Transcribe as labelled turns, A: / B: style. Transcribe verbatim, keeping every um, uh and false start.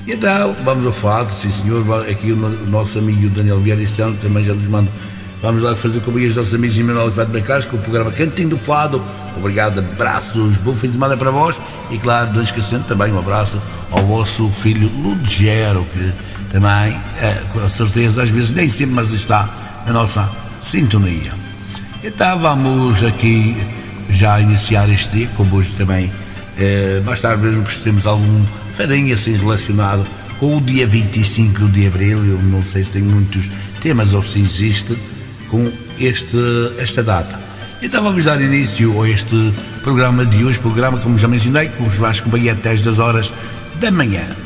A: Então, vamos ao fado, sim senhor, aqui o nosso amigo Daniel Vieira e Santo também já nos manda. Vamos lá fazer companhia aos nossos amigos de Manuel Fado Brancais com o programa Cantinho do Fado. Obrigado, abraços, bom fim de semana para vós e claro, não esquecendo também um abraço ao vosso filho Ludgero, que também, é, com certeza, às vezes nem sempre, mas está na nossa sintonia. Então vamos aqui já iniciar este dia, como hoje também, é, mais tarde vermos temos algum fadinho assim relacionado com o dia vinte e cinco de abril. Eu não sei se tem muitos temas ou se existe com este, esta data. Então vamos dar início a este programa de hoje, programa como já mencionei, que vos vai acompanhar até às dez horas da manhã.